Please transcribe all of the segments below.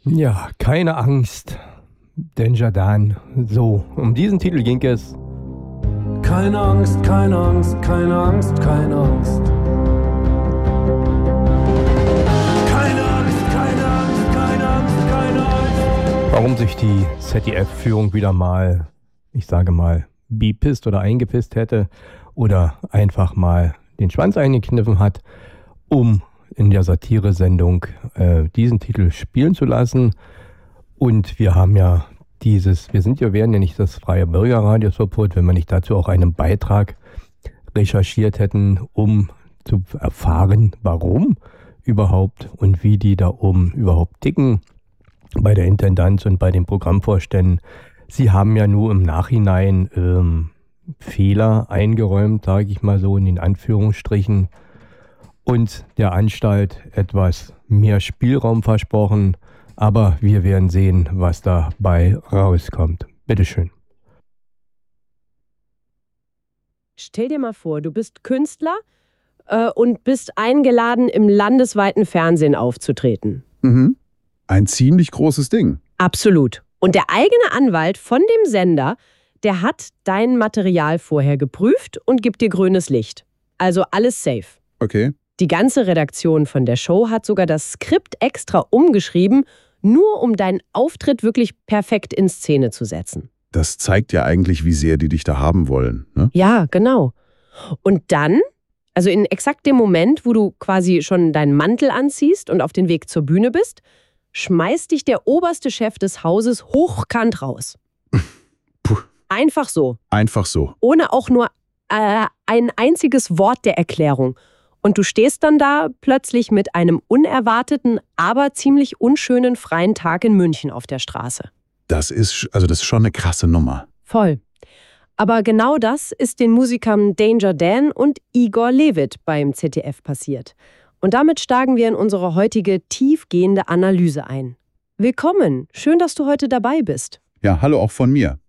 Ja, keine Angst. Danger Dan. So, um diesen Titel ging es. Keine Angst, keine Angst, keine Angst, keine Angst. Keine Angst, keine Angst, keine Angst, keine Angst. Warum sich die ZDF-Führung wieder mal, ich sage mal, bepisst oder eingepisst hätte oder einfach mal den Schwanz eingekniffen hat, um in der Satire-Sendung diesen Titel spielen zu lassen. Und wir haben ja werden ja nicht das freie Bürgerradio Sopot, wenn wir nicht dazu auch einen Beitrag recherchiert hätten, um zu erfahren, warum überhaupt und wie die da oben überhaupt ticken bei der Intendanz und bei den Programmvorständen. Sie haben ja nur im Nachhinein Fehler eingeräumt, sage ich mal so in den Anführungsstrichen, und der Anstalt etwas mehr Spielraum versprochen. Aber wir werden sehen, was dabei rauskommt. Bitteschön. Stell dir mal vor, du bist Künstler und bist eingeladen, im landesweiten Fernsehen aufzutreten. Mhm. Ein ziemlich großes Ding. Absolut. Und der eigene Anwalt von dem Sender, der hat dein Material vorher geprüft und gibt dir grünes Licht. Also alles safe. Okay. Die ganze Redaktion von der Show hat sogar das Skript extra umgeschrieben, nur um deinen Auftritt wirklich perfekt in Szene zu setzen. Das zeigt ja eigentlich, wie sehr die dich da haben wollen, ne? Ja, genau. Und dann, also in exakt dem Moment, wo du quasi schon deinen Mantel anziehst und auf den Weg zur Bühne bist, schmeißt dich der oberste Chef des Hauses hochkant raus. Puh. Einfach so. Einfach so. Ohne auch nur ein einziges Wort der Erklärung. Und du stehst dann da plötzlich mit einem unerwarteten, aber ziemlich unschönen freien Tag in München auf der Straße. Das ist schon eine krasse Nummer. Voll. Aber genau das ist den Musikern Danger Dan und Igor Levit beim ZDF passiert. Und damit steigen wir in unsere heutige tiefgehende Analyse ein. Willkommen, schön, dass du heute dabei bist. Ja, hallo auch von mir.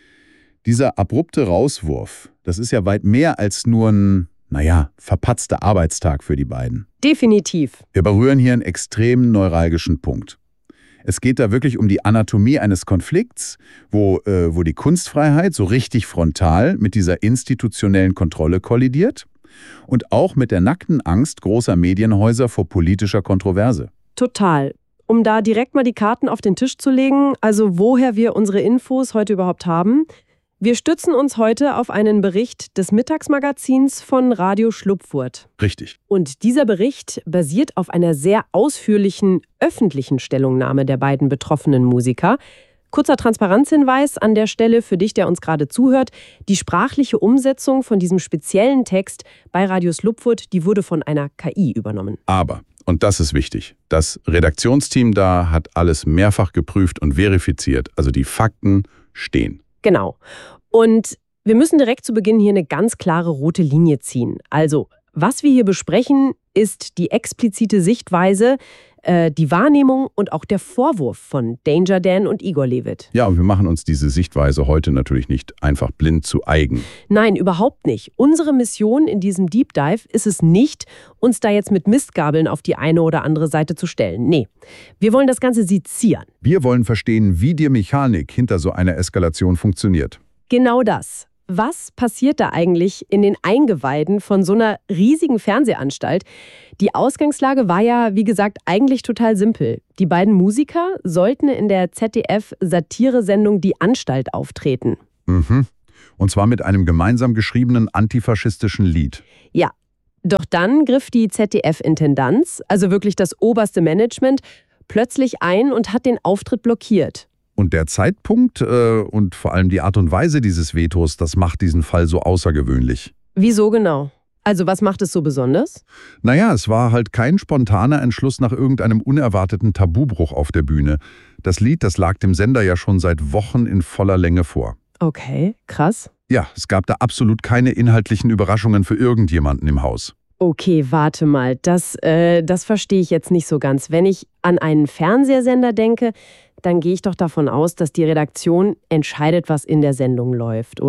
Dieser abrupte Rauswurf, das ist ja weit mehr als nur ein verpatzter Arbeitstag für die beiden. Definitiv. Wir berühren hier einen extrem neuralgischen Punkt. Es geht da wirklich um die Anatomie eines Konflikts, wo die Kunstfreiheit so richtig frontal mit dieser institutionellen Kontrolle kollidiert und auch mit der nackten Angst großer Medienhäuser vor politischer Kontroverse. Total. Um da direkt mal die Karten auf den Tisch zu legen, also woher wir unsere Infos heute überhaupt haben. Wir stützen uns heute auf einen Bericht des Mittagsmagazins von Radio Schlupfurt. Richtig. Und dieser Bericht basiert auf einer sehr ausführlichen öffentlichen Stellungnahme der beiden betroffenen Musiker. Kurzer Transparenzhinweis an der Stelle für dich, der uns gerade zuhört. Die sprachliche Umsetzung von diesem speziellen Text bei Radio Schlupfurt, die wurde von einer KI übernommen. Aber, und das ist wichtig, das Redaktionsteam da hat alles mehrfach geprüft und verifiziert. Also die Fakten stehen. Genau. Und wir müssen direkt zu Beginn hier eine ganz klare rote Linie ziehen. Also, was wir hier besprechen, ist die explizite Sichtweise, die Wahrnehmung und auch der Vorwurf von Danger Dan und Igor Levit. Ja, und wir machen uns diese Sichtweise heute natürlich nicht einfach blind zu eigen. Nein, überhaupt nicht. Unsere Mission in diesem Deep Dive ist es nicht, uns da jetzt mit Mistgabeln auf die eine oder andere Seite zu stellen. Nee, wir wollen das Ganze sezieren. Wir wollen verstehen, wie die Mechanik hinter so einer Eskalation funktioniert. Genau das. Was passiert da eigentlich in den Eingeweiden von so einer riesigen Fernsehanstalt? Die Ausgangslage war ja, wie gesagt, eigentlich total simpel. Die beiden Musiker sollten in der ZDF-Satiresendung Die Anstalt auftreten. Mhm. Und zwar mit einem gemeinsam geschriebenen antifaschistischen Lied. Ja, doch dann griff die ZDF-Intendanz, also wirklich das oberste Management, plötzlich ein und hat den Auftritt blockiert. Und der Zeitpunkt und vor allem die Art und Weise dieses Vetos, das macht diesen Fall so außergewöhnlich. Wieso genau? Also was macht es so besonders? Naja, es war halt kein spontaner Entschluss nach irgendeinem unerwarteten Tabubruch auf der Bühne. Das Lied, das lag dem Sender ja schon seit Wochen in voller Länge vor. Okay, krass. Ja, es gab da absolut keine inhaltlichen Überraschungen für irgendjemanden im Haus. Okay, warte mal, das verstehe ich jetzt nicht so ganz. Wenn ich an einen Fernsehsender denke, dann gehe ich doch davon aus, dass die Redaktion entscheidet, was in der Sendung läuft, oder?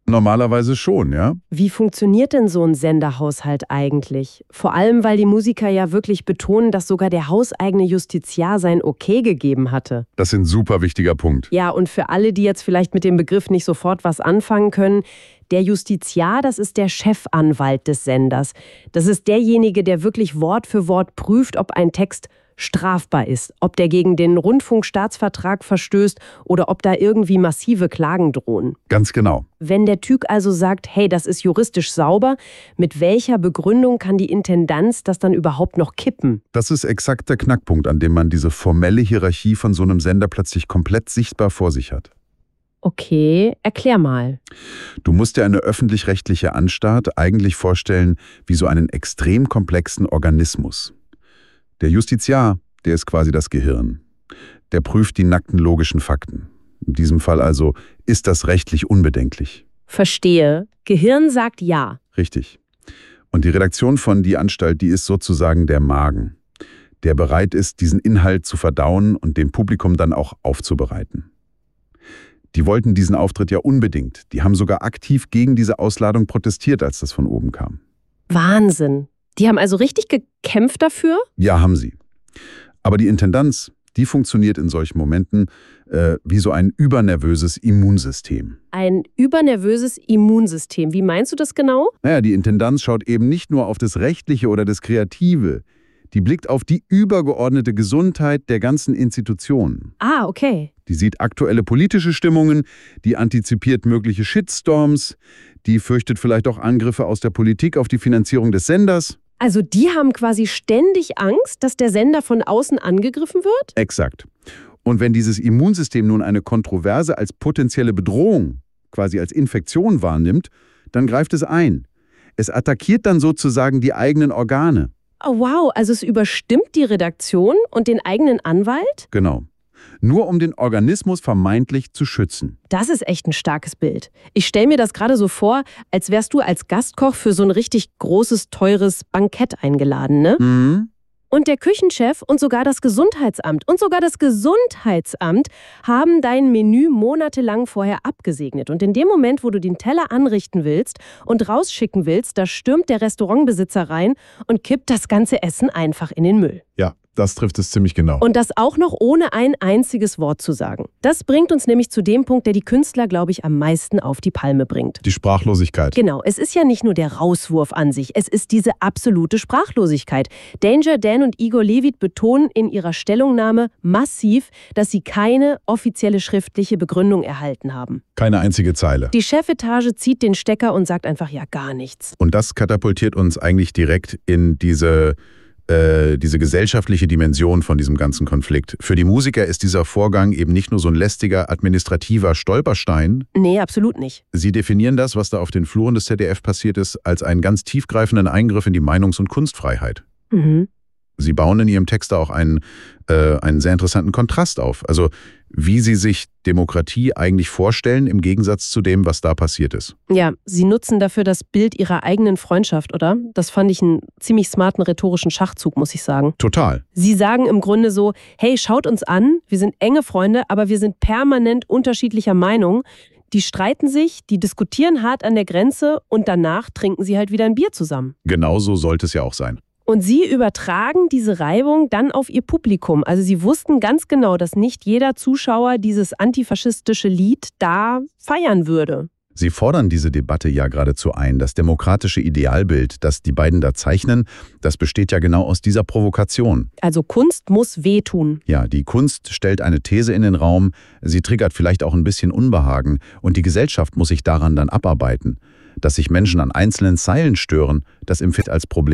Normalerweise schon, ja. Wie funktioniert denn so ein Senderhaushalt eigentlich? Vor allem, weil die Musiker ja wirklich betonen, dass sogar der hauseigene Justiziar sein Okay gegeben hatte. Das ist ein super wichtiger Punkt. Ja, und für alle, die jetzt vielleicht mit dem Begriff nicht sofort was anfangen können, der Justiziar, das ist der Chefanwalt des Senders. Das ist derjenige, der wirklich Wort für Wort prüft, ob ein Text strafbar ist, ob der gegen den Rundfunkstaatsvertrag verstößt oder ob da irgendwie massive Klagen drohen. Ganz genau. Wenn der TÜG also sagt, hey, das ist juristisch sauber, mit welcher Begründung kann die Intendanz das dann überhaupt noch kippen? Das ist exakt der Knackpunkt, an dem man diese formelle Hierarchie von so einem Sender plötzlich komplett sichtbar vor sich hat. Okay, erklär mal. Du musst dir eine öffentlich-rechtliche Anstalt eigentlich vorstellen wie so einen extrem komplexen Organismus. Der Justiziar, der ist quasi das Gehirn. Der prüft die nackten logischen Fakten. In diesem Fall also, ist das rechtlich unbedenklich? Verstehe. Gehirn sagt ja. Richtig. Und die Redaktion von Die Anstalt, die ist sozusagen der Magen, der bereit ist, diesen Inhalt zu verdauen und dem Publikum dann auch aufzubereiten. Die wollten diesen Auftritt ja unbedingt. Die haben sogar aktiv gegen diese Ausladung protestiert, als das von oben kam. Wahnsinn. Die haben also richtig gekämpft dafür? Ja, haben sie. Aber die Intendanz, die funktioniert in solchen Momenten wie so ein übernervöses Immunsystem. Ein übernervöses Immunsystem. Wie meinst du das genau? Naja, die Intendanz schaut eben nicht nur auf das Rechtliche oder das Kreative. Die blickt auf die übergeordnete Gesundheit der ganzen Institutionen. Ah, okay. Die sieht aktuelle politische Stimmungen, die antizipiert mögliche Shitstorms, die fürchtet vielleicht auch Angriffe aus der Politik auf die Finanzierung des Senders. Also die haben quasi ständig Angst, dass der Sender von außen angegriffen wird? Exakt. Und wenn dieses Immunsystem nun eine Kontroverse als potenzielle Bedrohung, quasi als Infektion wahrnimmt, dann greift es ein. Es attackiert dann sozusagen die eigenen Organe. Oh wow, also es überstimmt die Redaktion und den eigenen Anwalt? Genau. Nur um den Organismus vermeintlich zu schützen. Das ist echt ein starkes Bild. Ich stelle mir das gerade so vor, als wärst du als Gastkoch für so ein richtig großes, teures Bankett eingeladen, ne? Mhm. Und der Küchenchef und sogar das Gesundheitsamt haben dein Menü monatelang vorher abgesegnet. Und in dem Moment, wo du den Teller anrichten willst und rausschicken willst, da stürmt der Restaurantbesitzer rein und kippt das ganze Essen einfach in den Müll. Ja, das trifft es ziemlich genau. Und das auch noch ohne ein einziges Wort zu sagen. Das bringt uns nämlich zu dem Punkt, der die Künstler, glaube ich, am meisten auf die Palme bringt. Die Sprachlosigkeit. Genau, es ist ja nicht nur der Rauswurf an sich, es ist diese absolute Sprachlosigkeit. Danger Dan und Igor Levit betonen in ihrer Stellungnahme massiv, dass sie keine offizielle schriftliche Begründung erhalten haben. Keine einzige Zeile. Die Chefetage zieht den Stecker und sagt einfach ja gar nichts. Und das katapultiert uns eigentlich direkt in diese gesellschaftliche Dimension von diesem ganzen Konflikt. Für die Musiker ist dieser Vorgang eben nicht nur so ein lästiger administrativer Stolperstein. Nee, absolut nicht. Sie definieren das, was da auf den Fluren des ZDF passiert ist, als einen ganz tiefgreifenden Eingriff in die Meinungs- und Kunstfreiheit. Mhm. Sie bauen in ihrem Text da auch einen sehr interessanten Kontrast auf. Also wie sie sich Demokratie eigentlich vorstellen im Gegensatz zu dem, was da passiert ist. Ja, sie nutzen dafür das Bild ihrer eigenen Freundschaft, oder? Das fand ich einen ziemlich smarten rhetorischen Schachzug, muss ich sagen. Total. Sie sagen im Grunde so, hey, schaut uns an, wir sind enge Freunde, aber wir sind permanent unterschiedlicher Meinung. Die streiten sich, die diskutieren hart an der Grenze und danach trinken sie halt wieder ein Bier zusammen. Genauso sollte es ja auch sein. Und sie übertragen diese Reibung dann auf ihr Publikum. Also sie wussten ganz genau, dass nicht jeder Zuschauer dieses antifaschistische Lied da feiern würde. Sie fordern diese Debatte ja geradezu ein. Das demokratische Idealbild, das die beiden da zeichnen, das besteht ja genau aus dieser Provokation. Also Kunst muss wehtun. Ja, die Kunst stellt eine These in den Raum, sie triggert vielleicht auch ein bisschen Unbehagen und die Gesellschaft muss sich daran dann abarbeiten. Dass sich Menschen an einzelnen Zeilen stören, das empfindet als Problem.